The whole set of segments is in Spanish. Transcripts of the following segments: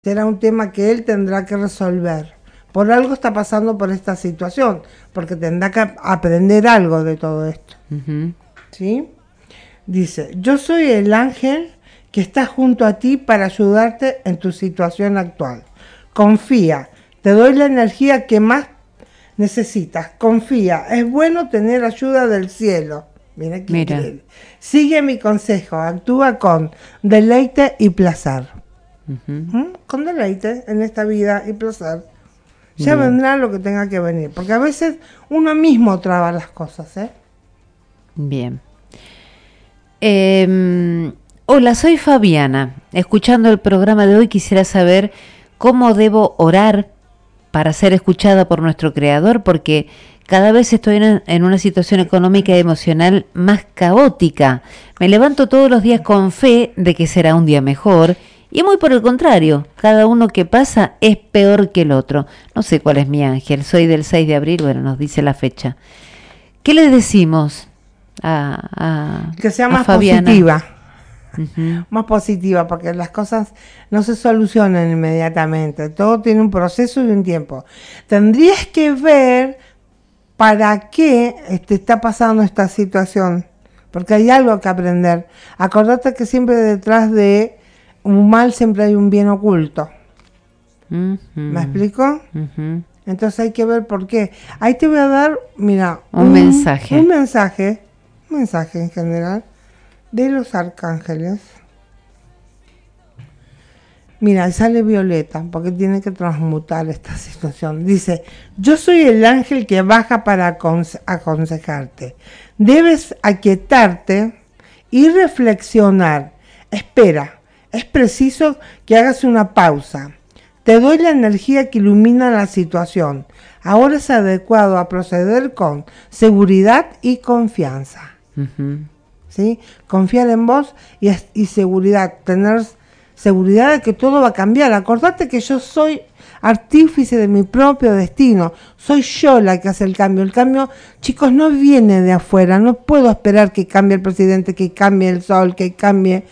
Será un tema que él tendrá que resolver. Por algo está pasando por esta situación, porque tendrá que aprender algo de todo esto. ¿Sí? Dice, yo soy el ángel que está junto a ti para ayudarte en tu situación actual. Confía, te doy la energía que más necesitas. Confía, es bueno tener ayuda del cielo. Mira qué increíble. Sigue mi consejo, actúa con deleite y placer. Con deleite en esta vida y placer. Ya vendrá lo que tenga que venir, porque a veces uno mismo traba las cosas, ¿eh? Bien. Hola, soy Fabiana. Escuchando el programa de hoy quisiera saber cómo debo orar para ser escuchada por nuestro Creador, porque cada vez estoy en una situación económica y emocional más caótica. Me levanto todos los días con fe de que será un día mejor, y muy por el contrario, cada uno que pasa es peor que el otro. No sé cuál es mi ángel, soy del 6 de abril, bueno, nos dice la fecha. ¿Qué le decimos que sea más Fabiana? Positiva? Más positiva, porque las cosas no se solucionan inmediatamente, todo tiene un proceso y un tiempo. Tendrías que ver para qué te está pasando esta situación, porque hay algo que aprender. Acordate que siempre detrás de un mal siempre hay un bien oculto. ¿Me explico? Entonces hay que ver por qué. Ahí te voy a dar, mira, un mensaje en general de los arcángeles. Mira, sale Violeta, porque tiene que transmutar esta situación. Dice, yo soy el ángel que baja para aconsejarte. Debes aquietarte y reflexionar. Espera, es preciso que hagas una pausa. Te doy la energía que ilumina la situación. Ahora es adecuado a proceder con seguridad y confianza. ¿Sí? Confiar en vos y seguridad, tener seguridad de que todo va a cambiar. Acordate que yo soy artífice de mi propio destino, soy yo la que hace el cambio. El cambio, chicos, no viene de afuera, no puedo esperar que cambie el presidente, que cambie el sol, que cambie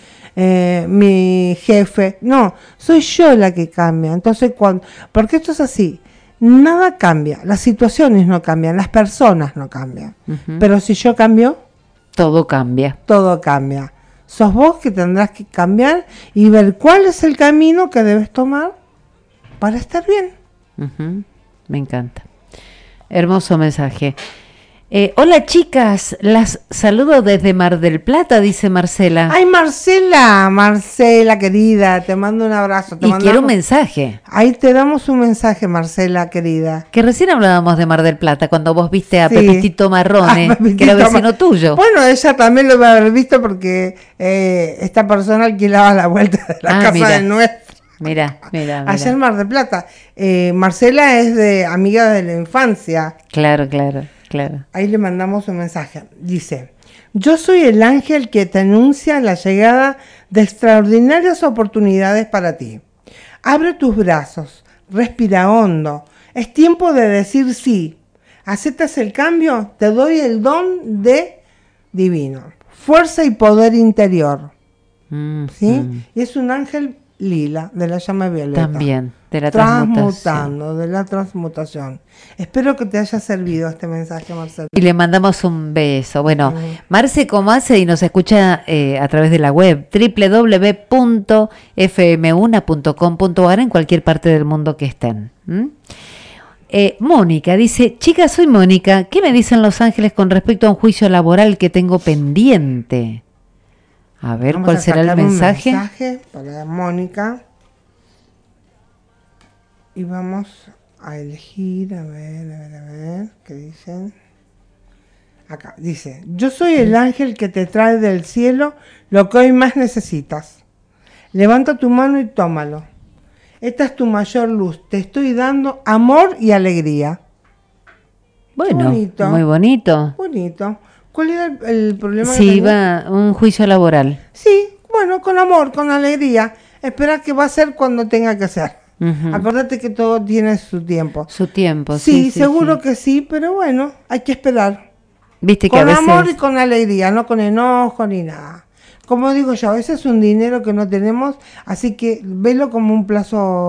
mi jefe. No, soy yo la que cambia. Entonces, porque esto es así, nada cambia, las situaciones no cambian, las personas no cambian, pero si yo cambio, todo cambia. Todo cambia. Sos vos que tendrás que cambiar y ver cuál es el camino que debes tomar para estar bien. Me encanta. Hermoso mensaje. Hola chicas, las saludo desde Mar del Plata, dice Marcela. Ay, Marcela querida, te mando un abrazo. Quiero un mensaje. Ahí te damos un mensaje, Marcela querida. Que recién hablábamos de Mar del Plata, cuando vos viste a Pepitito Marrone, que era vecino tuyo. Bueno, ella también lo va a haber visto porque esta persona alquilaba la vuelta de la casa de nuestra. Mira. Allá en Mar del Plata. Marcela es amiga de la infancia. Claro. Ahí le mandamos un mensaje. Dice, yo soy el ángel que te anuncia la llegada de extraordinarias oportunidades para ti. Abre tus brazos, respira hondo. Es tiempo de decir sí. ¿Aceptas el cambio? Te doy el don de divino. Fuerza y poder interior. ¿Sí? Y es un ángel lila, de la llama violeta. También, de la transmutando, de la transmutación. Espero que te haya servido este mensaje, Marcelo. Y le mandamos un beso. Bueno, Marce Comase y nos escucha a través de la web www.fmuna.com.ar en cualquier parte del mundo que estén. Mónica dice, chicas, soy Mónica. ¿Qué me dicen los ángeles con respecto a un juicio laboral que tengo pendiente? A ver, vamos ¿cuál será el mensaje? Un mensaje para Mónica. Y vamos a elegir, a ver, ¿qué dicen? Acá, dice, yo soy el ángel que te trae del cielo lo que hoy más necesitas. Levanta tu mano y tómalo. Esta es tu mayor luz. Te estoy dando amor y alegría. Bueno, muy bonito. ¿Cuál era el problema? Sí, va un juicio laboral. Sí, bueno, con amor, con alegría. Espera que va a ser cuando tenga que ser. Acordate que todo tiene su tiempo. Sí, seguro que sí, pero bueno, hay que esperar. Viste que con a veces... amor y con alegría, no con enojo ni nada. como digo yo, ese es un dinero que no tenemos, así que velo como un plazo